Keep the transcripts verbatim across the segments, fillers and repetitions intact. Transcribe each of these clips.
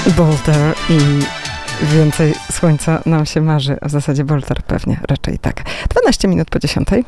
Boulder i więcej słońca nam się marzy, a w zasadzie Boulder pewnie, raczej tak. dwanaście minut po dziesiątej.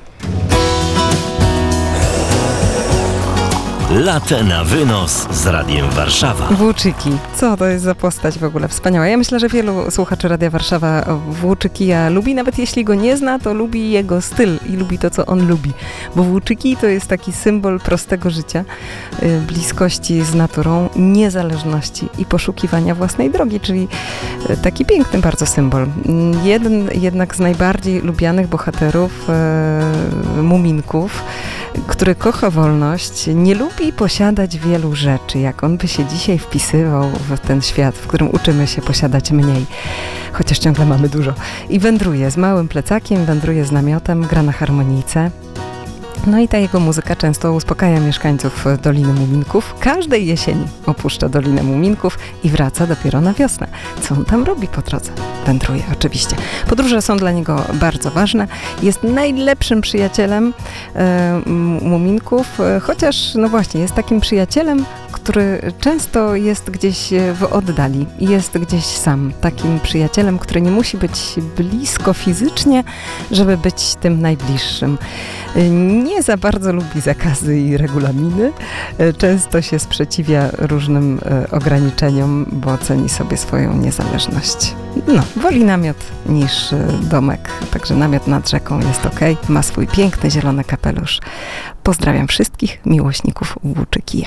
Latę na wynos z Radiem Warszawa. Włóczyki. Co to jest za postać w ogóle wspaniała? Ja myślę, że wielu słuchaczy Radia Warszawa Włóczykija lubi. Nawet jeśli go nie zna, to lubi jego styl i lubi to, co on lubi. Bo Włóczyki to jest taki symbol prostego życia, bliskości z naturą, niezależności i poszukiwania własnej drogi, czyli taki piękny bardzo symbol. Jeden jednak z najbardziej lubianych bohaterów e, Muminków, który kocha wolność, nie lubi posiadać wielu rzeczy, jak on by się dzisiaj wpisywał w ten świat, w którym uczymy się posiadać mniej, chociaż ciągle mamy dużo. I wędruje z małym plecakiem, wędruje z namiotem, gra na harmonijce. No i ta jego muzyka często uspokaja mieszkańców Doliny Muminków. Każdej jesieni opuszcza Dolinę Muminków i wraca dopiero na wiosnę. Co on tam robi po drodze? Wędruje oczywiście. Podróże są dla niego bardzo ważne. Jest najlepszym przyjacielem e, Muminków, e, chociaż no właśnie jest takim przyjacielem, który często jest gdzieś w oddali i jest gdzieś sam. Takim przyjacielem, który nie musi być blisko fizycznie, żeby być tym najbliższym. Nie za bardzo lubi zakazy i regulaminy. Często się sprzeciwia różnym ograniczeniom, bo ceni sobie swoją niezależność. No, woli namiot niż domek, także namiot nad rzeką jest okej. Ma swój piękny zielony kapelusz. Pozdrawiam wszystkich miłośników Włóczykija.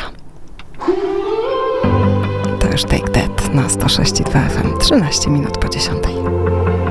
To już Take That na sto sześć i dwa F M, trzynaście minut po dziesiątej.